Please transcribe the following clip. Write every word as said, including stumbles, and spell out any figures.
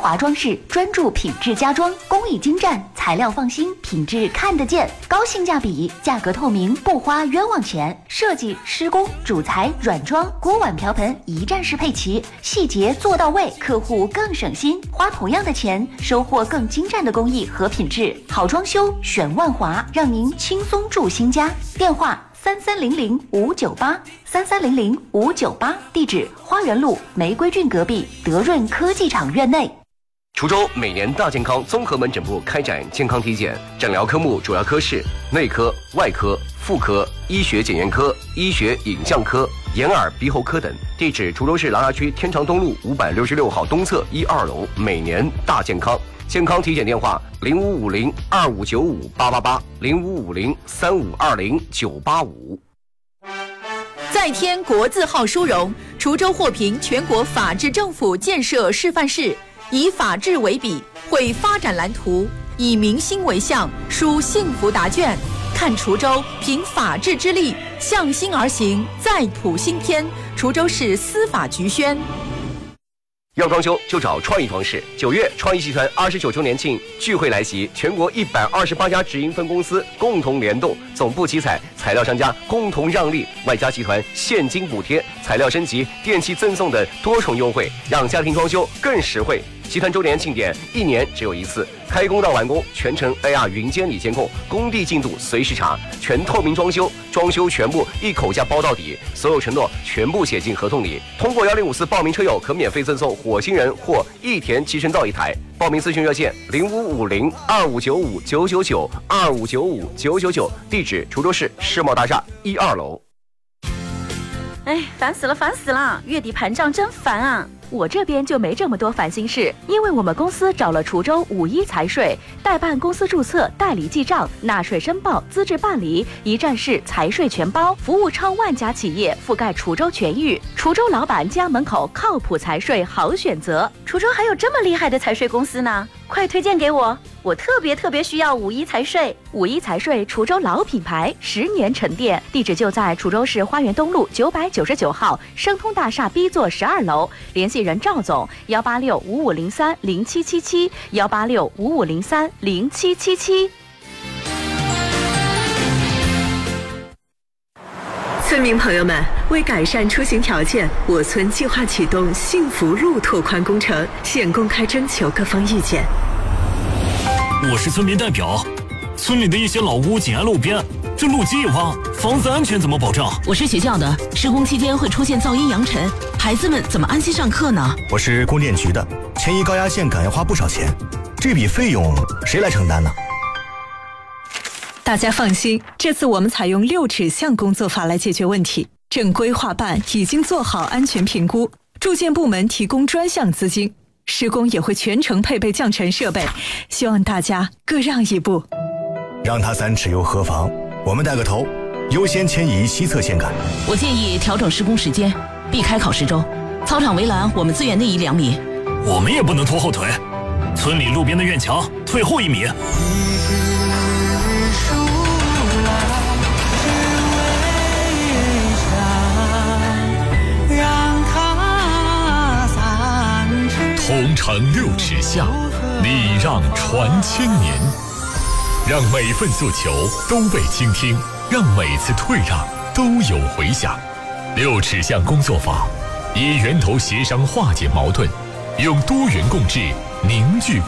华装饰专注品质家装，工艺精湛，材料放心，品质看得见，高性价比，价格透明，不花冤枉钱。设计、施工、主材、软装、锅碗瓢盆一站式配齐，细节做到位，客户更省心，花同样的钱，收获更精湛的工艺和品质。好装修选万华，让您轻松住新家。电话三三零零五九八三三零零五九八，地址花园路玫瑰郡隔壁德润科技厂院内。 滁州每年大健康综合门诊部开展健康体检，诊疗科目主要科室内科、外科、妇科、医学检验科、医学影像科、眼耳鼻喉科等。地址滁州市琅琊区天长东路五百六十六号东侧一二楼。每年大健康。健康体检电话零五五零二五九五八八八零五五零三五二零九八五。 再添国字号殊荣，滁州获评全国法治政府建设示范市，以法治为笔，绘发展蓝图，以民心为向，书幸福答卷。看滁州凭法治之力，向心而行，再谱新篇。滁州市司法局宣。 要装修就找创意装饰。九月，创意集团二十九周年庆聚会来袭，全国一百二十八家直营分公司共同联动，总部集采，材料商家共同让利，外加集团现金补贴、材料升级、电器赠送的多重优惠，让家庭装修更实惠。集团周年庆典一年只有一次，开工到完工全程 A R 云监理监控，工地进度随时查，全透明装修，装修全部一口价包到底，所有承诺全部写进合同里。通过幺零五四报名车友可免费赠送火星人或益田集成灶一台。报名咨询热线零五五零二五九五九九九二五九五九九九，地址滁州市世贸大厦一二楼。 哎，烦死了，烦死了！月底盘账真烦啊！ 我这边就没这么多烦心事，因为我们公司找了滁州五一财税，代办公司注册、代理记账、纳税申报、资质办理，一站式财税全包，服务超万家企业，覆盖滁州全域。滁州老板家门口靠谱财税好选择。 滁州还有这么厉害的财税公司呢？快推荐给我！我特别特别需要五一财税。 五一财税，滁州老品牌，十年沉淀，地址就在滁州市花园东路九百九十九号生通大厦 B 座十二楼，联系人赵总幺八六五五零三零七七七幺八六五五零三零七七七。 村民朋友们，为改善出行条件，我村计划启动幸福路拓宽工程，现公开征求各方意见。 我是村民代表，村里的一些老屋紧挨路边，这路基一挖，房子安全怎么保障？ 我是学校的，施工期间会出现噪音扬尘，孩子们怎么安心上课呢？ 我是供电局的，迁移高压线杆要花不少钱，这笔费用谁来承担呢？ 大家放心，这次我们采用六尺巷工作法来解决问题。正规划办已经做好安全评估，住建部门提供专项资金，施工也会全程配备降尘设备，希望大家各让一步。 让它三尺又何妨？我们带个头，优先迁移西侧线杆。 我建议调整施工时间，避开考试周。操场围栏我们资源内移两米。 我们也不能拖后腿，村里路边的院墙退后一米。 同城六尺巷，礼让传千年，让每份诉求都被倾听，让每次退让都有回响。六尺巷工作法以源头协商化解矛盾，用多元共治凝聚